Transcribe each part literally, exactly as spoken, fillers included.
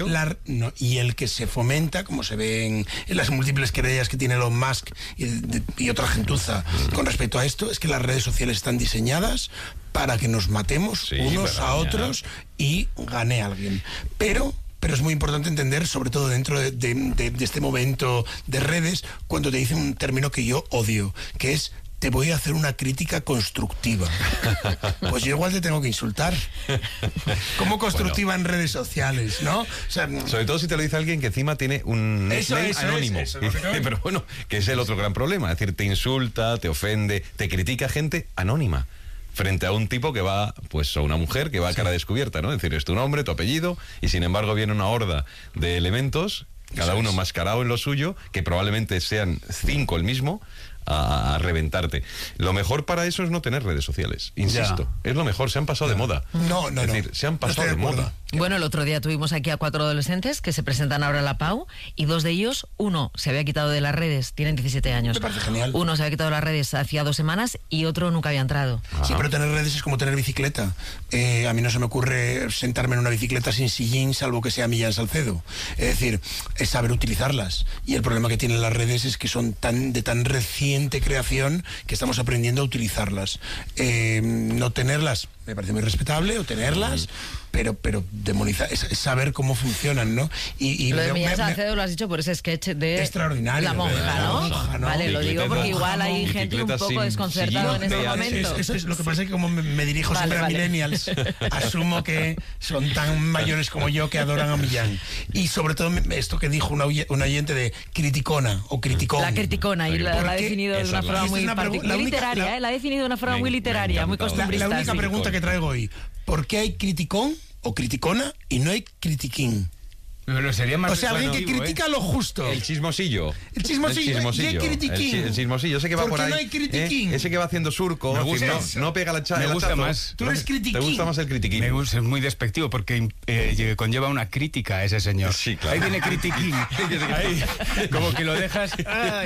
La, no, y el que se fomenta, como se ve en, en las múltiples querellas que tiene Elon Musk y, de, y otra gentuza con respecto a esto, es que las redes sociales están diseñadas para que nos matemos sí, unos a otros y gane alguien. Pero... Pero es muy importante entender, sobre todo dentro de, de, de, de este momento de redes, cuando te dicen un término que yo odio, que es: te voy a hacer una crítica constructiva. Pues yo igual te tengo que insultar. ¿Cómo constructiva bueno. en redes sociales, no? O sea, sobre todo si te lo dice alguien que encima tiene un nickname anónimo. Es, eso, pero bueno, que es el otro gran problema. Es decir, te insulta, te ofende, te critica gente anónima. Frente a un tipo que va, pues, o una mujer que va a cara descubierta, ¿no? Es decir, es tu nombre, tu apellido, y sin embargo viene una horda de elementos, cada uno mascarado en lo suyo, que probablemente sean cinco el mismo, a, a reventarte. Lo mejor para eso es no tener redes sociales, insisto. Ya. Es lo mejor, se han pasado ya. de moda. No, no, es no. decir, se han pasado no de, de moda. Bueno, el otro día tuvimos aquí a cuatro adolescentes que se presentan ahora a la Pau, y dos de ellos, uno se había quitado de las redes, tienen diecisiete años. Me parece genial. Uno se había quitado de las redes hacía dos semanas y otro nunca había entrado. Ah. Sí, pero tener redes es como tener bicicleta. Eh, a mí no se me ocurre sentarme en una bicicleta sin sillín, salvo que sea Millán Salcedo. Es decir, es saber utilizarlas. Y el problema que tienen las redes es que son tan de tan reciente creación que estamos aprendiendo a utilizarlas. Eh, no tenerlas me parece muy respetable, o tenerlas, pero pero demonizar, es, es saber cómo funcionan, ¿no? Y, y lo de Millán me, Salcedo lo has dicho por ese sketch de extraordinario, la monja, la ¿no? monja, ¿no? Vale, lo digo porque igual hay gente un poco desconcertada en este momento. Eso es lo que pasa, es que como me, me dirijo vale, siempre vale. a millennials, asumo que son tan mayores como yo que adoran a Millán. Y sobre todo esto que dijo una, una oyente de criticona o criticón. La criticona, y la, la ha definido de una forma muy, muy literaria, la, ¿eh? La ha definido de una forma me, muy literaria, muy costumbrista. La, la única sí. pregunta que traigo hoy: ¿por qué hay criticón o criticona y no hay critiquín? Pero sería más o sea, alguien que critica ¿eh? lo justo. El chismosillo. El chismosillo. El chismosillo. ¿Y hay critiquín? El, el chismosillo. Ese que va ¿Por, por qué ahí. no hay critiquín? ¿eh? Ese que va haciendo surco. Me gusta no, eso. no pega la chava. Me gusta chazo. más. Tú eres critiquín. ¿Te gusta más el critiquín? Me gusta, es muy despectivo porque eh, conlleva una crítica a ese señor. Sí, claro. Ahí viene critiquín. Ahí, como que lo dejas. Ay,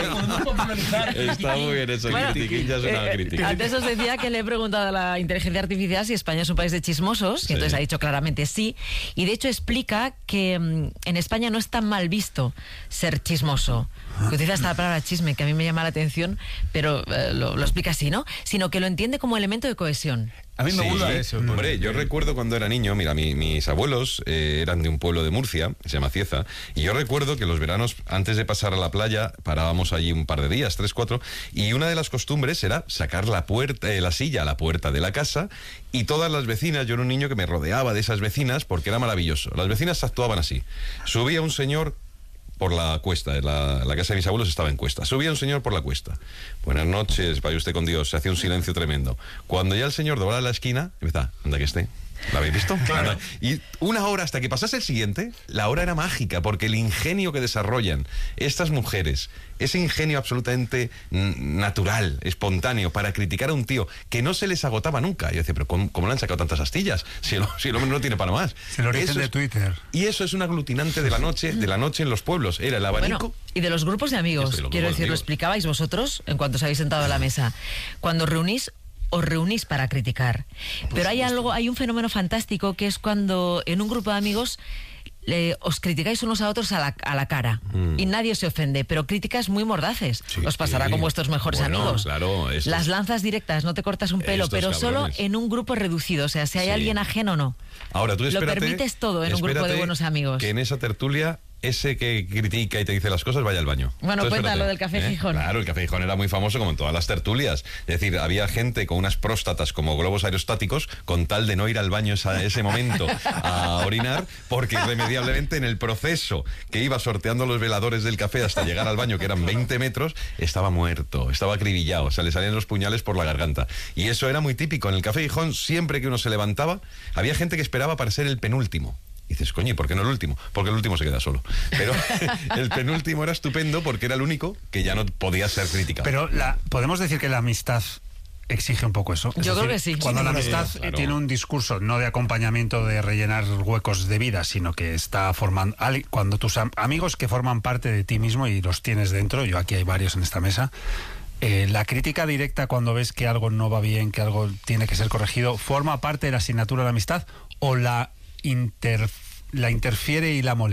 está muy bien eso. Bueno, el critiquín ya es una eh, crítica. Antes os decía que le he preguntado a la inteligencia artificial si España es un país de chismosos, y sí. entonces ha dicho claramente sí. Y de hecho explica que um, en España no es tan mal visto ser chismoso. Que utiliza esta palabra chisme, que a mí me llama la atención, pero eh, lo, lo explica así, ¿no? Sino que lo entiende como elemento de cohesión. A mí me sí, gusta sí. eso. Hombre, yo recuerdo cuando era niño, mira, mi, mis abuelos eh, eran de un pueblo de Murcia, que se llama Cieza, y yo recuerdo que los veranos, antes de pasar a la playa, parábamos allí un par de días, tres, cuatro, y una de las costumbres era sacar la puerta, eh, la silla a la puerta de la casa, y todas las vecinas, yo era un niño que me rodeaba de esas vecinas porque era maravilloso. Las vecinas actuaban así. Subía un señor por la cuesta, la, la casa de mis abuelos estaba en cuesta. Subía un señor por la cuesta. Buenas noches, vaya usted con Dios. Se hacía un silencio tremendo. Cuando ya el señor doblaba la esquina, empezaba, anda que esté. ¿La habéis visto? Claro. Y una hora hasta que pasase el siguiente, la hora era mágica, porque el ingenio que desarrollan estas mujeres, ese ingenio absolutamente natural, espontáneo, para criticar a un tío que no se les agotaba nunca. Y yo decía, pero ¿cómo, cómo le han sacado tantas astillas? Si el, si el hombre no tiene para más. Es el origen eso de es, Twitter. Y eso es un aglutinante de la noche, de la noche en los pueblos. Era el abanico. Bueno, y de los grupos de amigos, de quiero decir, lo explicabais vosotros en cuanto os habéis sentado a la mesa. Cuando reunís, os reunís para criticar. Pero hay algo, hay un fenómeno fantástico, que es cuando en un grupo de amigos le, os criticáis unos a otros a la, a la cara, mm. y nadie se ofende, pero críticas muy mordaces. Sí, os pasará sí. con vuestros mejores bueno, amigos. Claro, estos, las lanzas directas, no te cortas un pelo, pero cabrones. Solo en un grupo reducido, o sea, si hay sí. alguien ajeno, no. Ahora, tú espérate, lo permites todo en un grupo de buenos amigos. Que en esa tertulia ese que critica y te dice las cosas vaya al baño. Bueno, cuenta lo del Café ¿eh? Gijón. Claro, el Café Gijón era muy famoso como en todas las tertulias. Es decir, había gente con unas próstatas como globos aerostáticos con tal de no ir al baño esa, ese momento a orinar, porque irremediablemente en el proceso que iba sorteando los veladores del café hasta llegar al baño, que eran veinte metros, estaba muerto, estaba acribillado, o sea, le salían los puñales por la garganta. Y eso era muy típico. En el Café Gijón, siempre que uno se levantaba, había gente que esperaba para ser el penúltimo. Y dices, coño, ¿y por qué no el último? Porque el último se queda solo. Pero el penúltimo era estupendo porque era el único que ya no podía ser criticado. Pero la, podemos decir que la amistad exige un poco eso. Es Yo decir, creo que sí. Cuando sí, la amistad sí, claro. tiene un discurso no de acompañamiento, de rellenar huecos de vida, sino que está formando... Cuando tus am- amigos que forman parte de ti mismo y los tienes dentro, yo aquí hay varios en esta mesa, eh, la crítica directa cuando ves que algo no va bien, que algo tiene que ser corregido, ¿forma parte de la asignatura de la amistad o la Inter, la interfiere y la molesta.